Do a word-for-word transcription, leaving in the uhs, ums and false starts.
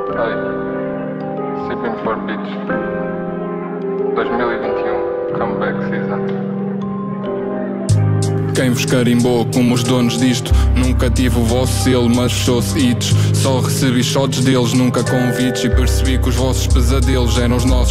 Hey, Sipping for Beach dois mil e vinte e um Comeback Season. Quem vos carimbou como os donos disto? Nunca tive o vosso selo, mas fechou-se hits. Só recebi shots deles, nunca convites. E percebi que os vossos pesadelos eram os nossos.